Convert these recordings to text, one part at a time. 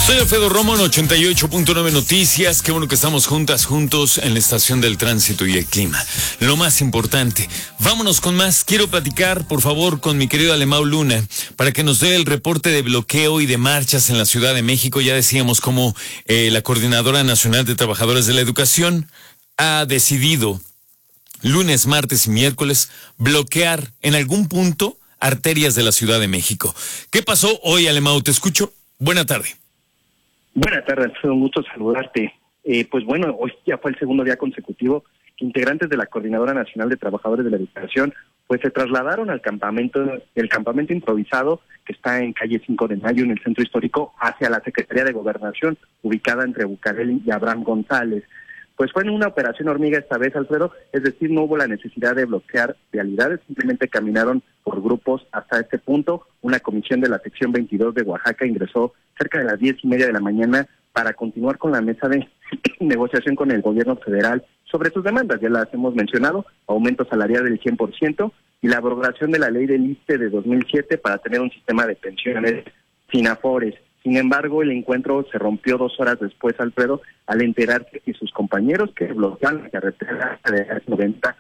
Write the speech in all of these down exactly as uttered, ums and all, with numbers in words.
Soy Alfredo Romo en ochenta y ocho punto nueve Noticias. Qué bueno que estamos juntas, juntos en la estación del tránsito y el clima. Lo más importante, vámonos con más. Quiero platicar, por favor, con mi querido Alemão Luna para que nos dé el reporte de bloqueo y de marchas en la Ciudad de México. Ya decíamos cómo eh, la Coordinadora Nacional de Trabajadores de la Educación ha decidido lunes, martes y miércoles bloquear en algún punto arterias de la Ciudad de México. ¿Qué pasó hoy, Alemão? Te escucho. Buena tarde. Buenas tardes, Alfredo, un gusto saludarte. Eh, pues bueno, hoy ya fue el segundo día consecutivo que integrantes de la Coordinadora Nacional de Trabajadores de la Educación pues se trasladaron al campamento, el campamento improvisado que está en calle cinco de mayo en el centro histórico hacia la Secretaría de Gobernación, ubicada entre Bucareli y Abraham González. Pues fue en una operación hormiga esta vez, Alfredo, es decir, no hubo la necesidad de bloquear vialidades, simplemente caminaron por grupos hasta este punto. Una comisión de la sección veintidós de Oaxaca ingresó cerca de las diez y media de la mañana para continuar con la mesa de negociación con el gobierno federal sobre sus demandas. Ya las hemos mencionado: aumento salarial del cien por ciento y la abrogación de la ley del ISSSTE de dos mil siete para tener un sistema de pensiones sin afores. Sin embargo, el encuentro se rompió dos horas después, Alfredo, al enterarse que sus compañeros que bloquean la carretera de noventa.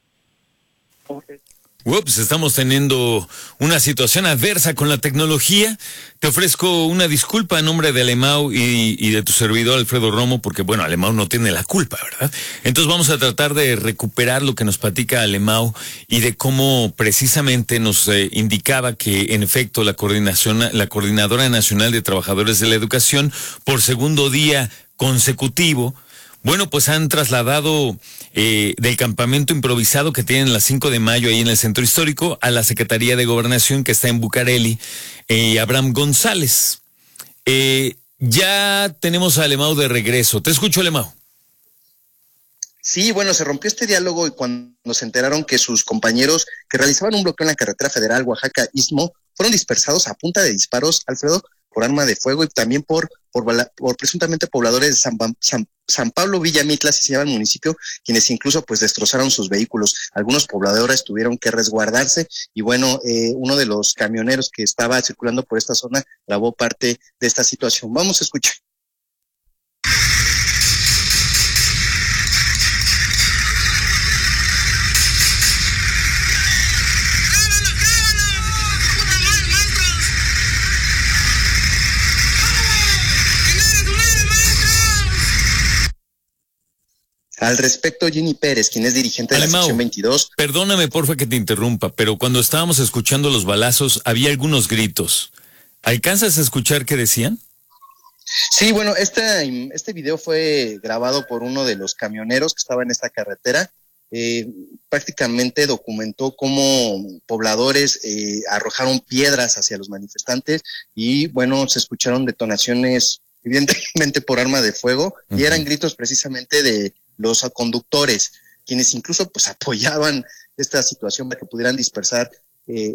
Ups, estamos teniendo una situación adversa con la tecnología. Te ofrezco una disculpa en nombre de Alemão y, y de tu servidor Alfredo Romo, porque bueno, Alemão no tiene la culpa, ¿verdad? Entonces vamos a tratar de recuperar lo que nos platica Alemão y de cómo precisamente nos eh, indicaba que en efecto la coordinación, la Coordinadora Nacional de Trabajadores de la Educación, por segundo día consecutivo, bueno, pues han trasladado eh, del campamento improvisado que tienen las cinco de mayo ahí en el centro histórico a la Secretaría de Gobernación que está en Bucareli, eh, Abraham González. Eh, ya tenemos a Alemão de regreso. Te escucho, Alemão. Sí, bueno, se rompió este diálogo y cuando se enteraron que sus compañeros que realizaban un bloqueo en la carretera federal Oaxaca-Istmo fueron dispersados a punta de disparos, Alfredo, por arma de fuego y también por por, por presuntamente pobladores de San, San, San Pablo Villamitla, así se llama el municipio, quienes incluso pues destrozaron sus vehículos. Algunos pobladores tuvieron que resguardarse y bueno, eh, uno de los camioneros que estaba circulando por esta zona grabó parte de esta situación. Vamos a escuchar. Al respecto, Jenny Pérez, quien es dirigente de Alemão, la sección veintidós. Perdóname, porfa, que te interrumpa, pero cuando estábamos escuchando los balazos, había algunos gritos. ¿Alcanzas a escuchar qué decían? Sí, bueno, este, este video fue grabado por uno de los camioneros que estaba en esta carretera. Eh, prácticamente documentó cómo pobladores eh, arrojaron piedras hacia los manifestantes y, bueno, se escucharon detonaciones, evidentemente por arma de fuego, uh-huh. y eran gritos precisamente de los conductores, quienes incluso pues apoyaban esta situación para que pudieran dispersar eh,